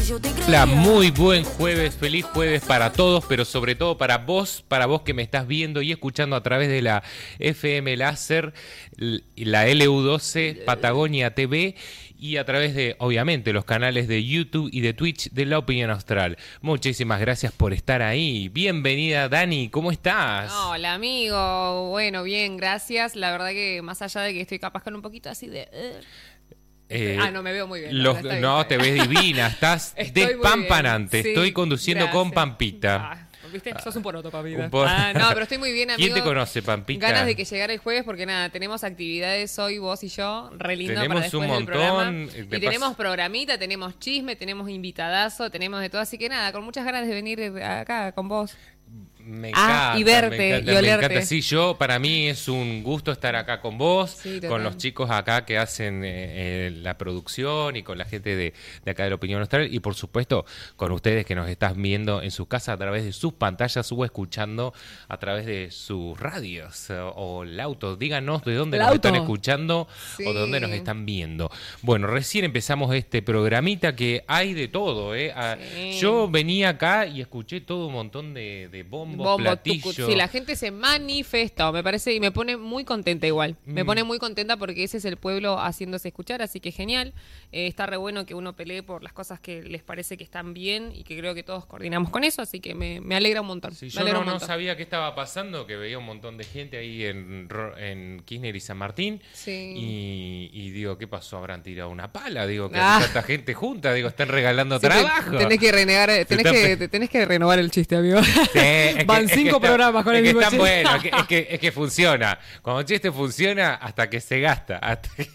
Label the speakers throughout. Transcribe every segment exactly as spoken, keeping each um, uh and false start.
Speaker 1: Hola, muy buen jueves, feliz jueves para todos, pero sobre todo para vos, para vos que me estás viendo y escuchando a través de la F M Láser, la L U doce, Patagonia T V y a través de, obviamente, los canales de YouTube y de Twitch de La Opinión Austral. Muchísimas gracias por estar ahí. Bienvenida, Dani, ¿cómo estás?
Speaker 2: Hola, amigo. Bueno, bien, gracias. La verdad que más allá de que estoy capaz con un poquito así de... Uh...
Speaker 1: Eh,
Speaker 2: ah, no, me veo muy bien.
Speaker 1: Los,
Speaker 2: bien,
Speaker 1: no, te ves divina, estás despampanante. Sí, estoy conduciendo gracias. Con Pampita.
Speaker 2: Ah, ¿viste? Sos un poroto, Pampita.
Speaker 1: Un por...
Speaker 2: ah, no, pero estoy muy bien, amigo.
Speaker 1: ¿Quién te conoce, Pampita?
Speaker 2: Ganas de que llegara el jueves porque nada, tenemos actividades hoy, vos y yo, re lindo
Speaker 1: tenemos
Speaker 2: para después
Speaker 1: un montón,
Speaker 2: del programa.
Speaker 1: De
Speaker 2: y tenemos programita, tenemos chisme, tenemos invitadazo, tenemos de todo. Así que nada, con muchas ganas de venir acá con vos.
Speaker 1: Me encanta,
Speaker 2: ah, y verte,
Speaker 1: me encanta,
Speaker 2: y olerte.
Speaker 1: Me encanta. Sí, yo, para mí es un gusto estar acá con vos, sí, con los chicos acá que hacen eh, eh, la producción y con la gente de, de acá de La Opinión Austral y por supuesto con ustedes que nos están viendo en sus casas a través de sus pantallas o escuchando a través de sus radios o, o el auto. Díganos de dónde
Speaker 2: el
Speaker 1: nos
Speaker 2: auto.
Speaker 1: están escuchando
Speaker 2: sí.
Speaker 1: o de dónde nos están viendo. Bueno, recién empezamos este programita que hay de todo. ¿eh? Sí. Yo venía acá y escuché todo un montón de, de bombos.
Speaker 2: Bombo, tucu, sí, la gente se manifestó, me parece, y me pone muy contenta igual. Mm. Me pone muy contenta porque ese es el pueblo haciéndose escuchar, así que genial. Eh, está re bueno que uno pelee por las cosas que les parece que están bien y que creo que todos coordinamos con eso, así que me, me alegra un montón.
Speaker 1: Sí, yo no, no sabía qué estaba pasando, que veía un montón de gente ahí en, en Kirchner y San Martín.
Speaker 2: Sí.
Speaker 1: Y, y digo, ¿qué pasó? ¿Habrán tirado una pala? Digo, que
Speaker 2: ah.
Speaker 1: hay tanta gente junta, digo, están regalando
Speaker 2: sí,
Speaker 1: trabajo.
Speaker 2: Te, tenés que renegar, tenés que, te, tenés que renovar el chiste, amigo.
Speaker 1: Sí, es
Speaker 2: Van
Speaker 1: que,
Speaker 2: cinco
Speaker 1: es que
Speaker 2: programas
Speaker 1: está,
Speaker 2: con el
Speaker 1: es
Speaker 2: mismo
Speaker 1: que es
Speaker 2: chiste.
Speaker 1: Bueno, es, que, es, que, es que funciona. Cuando el chiste funciona, hasta que se gasta. Hasta que...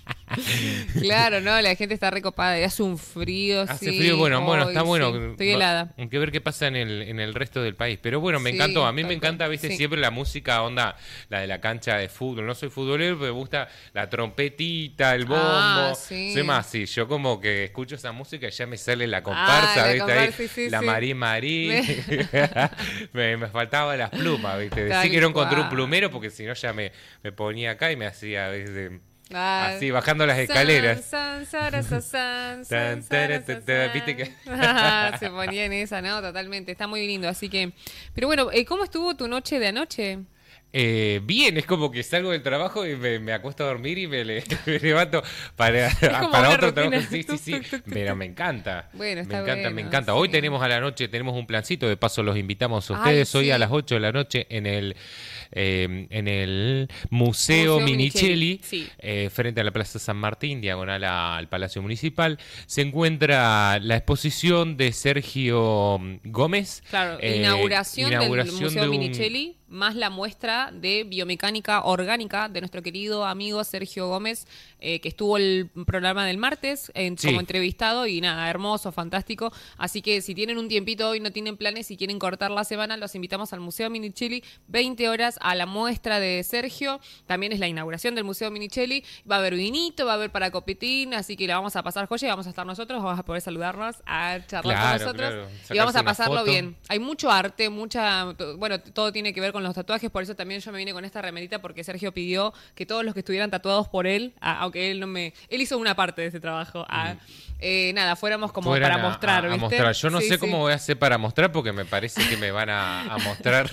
Speaker 2: Claro, no, la gente está recopada y hace un frío.
Speaker 1: Hace
Speaker 2: sí,
Speaker 1: frío, bueno,
Speaker 2: hoy,
Speaker 1: bueno, está bueno.
Speaker 2: Sí, estoy helada.
Speaker 1: Hay que ver qué pasa en el, en el resto del país. Pero bueno, me
Speaker 2: sí,
Speaker 1: encantó. A mí me encanta, viste,
Speaker 2: sí.
Speaker 1: siempre la música onda, la de la cancha de fútbol. No soy futbolero, pero me gusta la trompetita, el bombo.
Speaker 2: Ah, sí.
Speaker 1: Soy más así. Yo como que escucho esa música y ya me sale la comparsa,
Speaker 2: ah, la
Speaker 1: viste,
Speaker 2: comparsa,
Speaker 1: ahí.
Speaker 2: Sí, sí,
Speaker 1: la
Speaker 2: sí.
Speaker 1: Marí Marí. me, me faltaban las plumas, viste.
Speaker 2: Tal
Speaker 1: Sí que no encontré
Speaker 2: cual.
Speaker 1: un plumero porque si no ya me, me ponía acá y me hacía, viste,
Speaker 2: Ah,
Speaker 1: así, bajando las escaleras.
Speaker 2: San, san, san, san, san,
Speaker 1: ¿Viste que?
Speaker 2: Se ponía en esa, ¿no? Totalmente. Está muy lindo, así que... Pero bueno, ¿cómo estuvo tu noche de anoche?
Speaker 1: Eh, bien, es como que salgo del trabajo y me, me acuesto a dormir y me, le, me levanto para, para otro
Speaker 2: rutina.
Speaker 1: trabajo. Sí, sí, sí, pero me encanta.
Speaker 2: Bueno, está
Speaker 1: me encanta,
Speaker 2: bueno,
Speaker 1: me encanta. Hoy
Speaker 2: sí.
Speaker 1: tenemos a la noche, tenemos un plancito, de paso los invitamos a ustedes.
Speaker 2: Ay,
Speaker 1: hoy
Speaker 2: sí.
Speaker 1: a las ocho de la noche en el eh, en el Museo, Museo Minichelli,
Speaker 2: sí.
Speaker 1: eh, frente a la Plaza San Martín, diagonal a, al Palacio Municipal, se encuentra la exposición de Sergio Gómez.
Speaker 2: Claro,
Speaker 1: eh,
Speaker 2: inauguración,
Speaker 1: inauguración
Speaker 2: del Museo
Speaker 1: de un...
Speaker 2: Minichelli, más la muestra de biomecánica orgánica de nuestro querido amigo Sergio Gómez, eh, que estuvo el programa del martes en,
Speaker 1: sí.
Speaker 2: como entrevistado y nada, hermoso, fantástico. Así que si tienen un tiempito hoy, no tienen planes y quieren cortar la semana, los invitamos al Museo Minichelli, veinte horas a la muestra de Sergio. También es la inauguración del Museo Minichelli. Va a haber vinito, va a haber para copetín, así que la vamos a pasar joya y vamos a estar nosotros, vamos a poder saludarnos, a charlar
Speaker 1: claro,
Speaker 2: con nosotros
Speaker 1: claro.
Speaker 2: y vamos a pasarlo bien. Hay mucho arte, mucha, bueno, todo tiene que ver con los tatuajes, por eso también yo me vine con esta remerita porque Sergio pidió que todos los que estuvieran tatuados por él, a, aunque él no me, él hizo una parte de ese trabajo, a, eh, nada, fuéramos como
Speaker 1: Fueran
Speaker 2: para
Speaker 1: a,
Speaker 2: mostrar,
Speaker 1: a, a
Speaker 2: ¿viste?
Speaker 1: mostrar. Yo no
Speaker 2: sí,
Speaker 1: sé
Speaker 2: sí.
Speaker 1: cómo voy a hacer para mostrar porque me parece que me van a, a mostrar.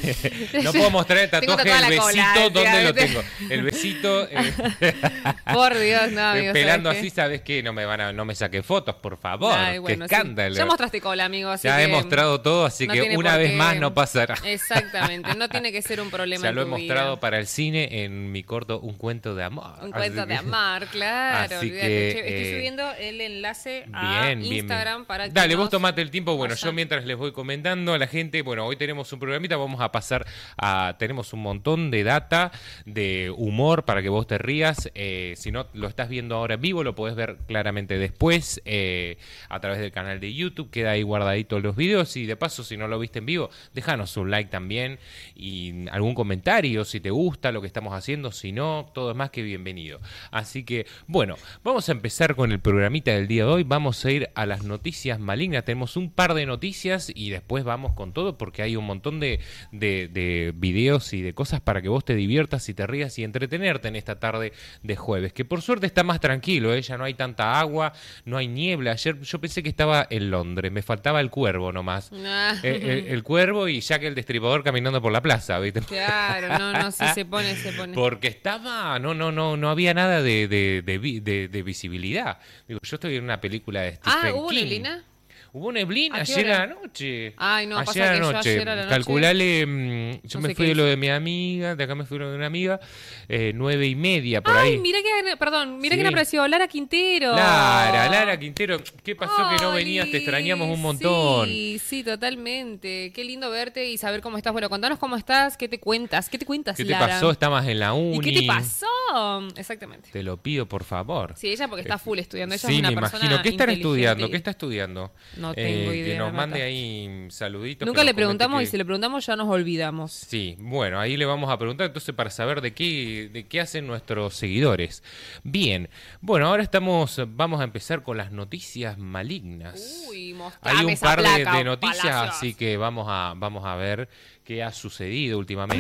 Speaker 1: No puedo mostrar el tatuaje, el besito, cola, ¿dónde lo tengo? El besito. Eh,
Speaker 2: por Dios, no, amigo.
Speaker 1: Pelando
Speaker 2: ¿sabes
Speaker 1: así,
Speaker 2: qué?
Speaker 1: ¿sabes qué? No me van a, no me saque fotos, por favor. Ay, bueno, qué escándalo.
Speaker 2: Sí. Ya mostraste cola, amigo. Así
Speaker 1: ya
Speaker 2: que
Speaker 1: he mostrado todo, así
Speaker 2: no
Speaker 1: que una vez
Speaker 2: qué...
Speaker 1: más no pasará.
Speaker 2: Exactamente, no tiene que ser un problema.
Speaker 1: Ya
Speaker 2: en
Speaker 1: lo he
Speaker 2: tu
Speaker 1: mostrado
Speaker 2: vida.
Speaker 1: para el cine en mi corto Un Cuento de Amor.
Speaker 2: Un Cuento
Speaker 1: así
Speaker 2: de
Speaker 1: que...
Speaker 2: Amor, claro.
Speaker 1: Así
Speaker 2: olvídate.
Speaker 1: que,
Speaker 2: Estoy
Speaker 1: eh...
Speaker 2: subiendo el enlace
Speaker 1: bien,
Speaker 2: a
Speaker 1: bien,
Speaker 2: Instagram
Speaker 1: bien.
Speaker 2: para que
Speaker 1: Dale,
Speaker 2: nos...
Speaker 1: vos tomate el tiempo. Bueno,
Speaker 2: Vaya.
Speaker 1: yo mientras les voy comentando a la gente, bueno, hoy tenemos un programita, vamos a pasar a, tenemos un montón de data, de humor para que vos te rías. Eh, si no lo estás viendo ahora en vivo, lo podés ver claramente después eh, a través del canal de YouTube, queda ahí guardadito los videos y de paso, si no lo viste en vivo, déjanos un like también y algún comentario, si te gusta lo que estamos haciendo, si no, todo es más que bienvenido. Así que, bueno, vamos a empezar con el programita del día de hoy, vamos a ir a las noticias malignas, tenemos un par de noticias y después vamos con todo porque hay un montón de, de, de videos y de cosas para que vos te diviertas y te rías y entretenerte en esta tarde de jueves, que por suerte está más tranquilo, ¿eh? Ya no hay tanta agua, no hay niebla. Ayer yo pensé que estaba en Londres, me faltaba el cuervo nomás.
Speaker 2: Ah.
Speaker 1: El, el, el cuervo y Jack el Destripador caminando por la plaza, ¿viste?
Speaker 2: Claro, no, no, sí se pone, se pone.
Speaker 1: Porque estaba, no, no, no, no había nada de, de, de, de, de visibilidad. Digo, yo estoy en una película de Stephen
Speaker 2: Ah, ¿hubo
Speaker 1: King.
Speaker 2: neblina?
Speaker 1: Hubo neblina
Speaker 2: ¿A qué
Speaker 1: ayer
Speaker 2: hora?
Speaker 1: a la noche.
Speaker 2: Ay, no,
Speaker 1: ayer
Speaker 2: pasa
Speaker 1: a
Speaker 2: que
Speaker 1: la
Speaker 2: yo
Speaker 1: noche.
Speaker 2: ayer a la noche-
Speaker 1: Calculale, mm, yo
Speaker 2: No
Speaker 1: me
Speaker 2: sé
Speaker 1: fui
Speaker 2: qué
Speaker 1: de lo
Speaker 2: hice.
Speaker 1: de mi amiga, de acá me fui de lo de una amiga, eh, nueve y media por
Speaker 2: Ay,
Speaker 1: ahí.
Speaker 2: mira que, perdón, mira
Speaker 1: Sí.
Speaker 2: que apareció Lara Quintero.
Speaker 1: Lara, Lara Quintero, ¿qué pasó que no
Speaker 2: Ay,
Speaker 1: venías? Te extrañamos un montón.
Speaker 2: Sí, sí, totalmente. Qué lindo verte y saber cómo estás. Bueno, contanos cómo estás, qué te cuentas, qué te cuentas,
Speaker 1: ¿Qué te
Speaker 2: Lara?
Speaker 1: pasó? Estabas en la uni.
Speaker 2: ¿Y qué te pasó? Exactamente.
Speaker 1: Te lo pido, por favor.
Speaker 2: Sí, ella porque está full estudiando. Ella
Speaker 1: Sí,
Speaker 2: es una
Speaker 1: me
Speaker 2: persona
Speaker 1: imagino. ¿Qué estará
Speaker 2: inteligente
Speaker 1: estudiando?
Speaker 2: y-
Speaker 1: ¿Qué está estudiando?
Speaker 2: No tengo
Speaker 1: Eh,
Speaker 2: idea,
Speaker 1: Que nos
Speaker 2: no
Speaker 1: mande
Speaker 2: está.
Speaker 1: ahí saluditos.
Speaker 2: Nunca
Speaker 1: que
Speaker 2: le
Speaker 1: nos comente
Speaker 2: preguntamos
Speaker 1: que-
Speaker 2: y si le preguntamos ya nos olvidamos.
Speaker 1: Sí, bueno, ahí le vamos a preguntar entonces para saber de qué, de qué hacen nuestros seguidores. Bien, bueno, ahora estamos, vamos a empezar con las noticias malignas.
Speaker 2: Uy, mostrame
Speaker 1: Hay un
Speaker 2: esa
Speaker 1: par de,
Speaker 2: placa,
Speaker 1: de noticias,
Speaker 2: Palacios.
Speaker 1: así que vamos a, vamos a ver qué ha sucedido últimamente.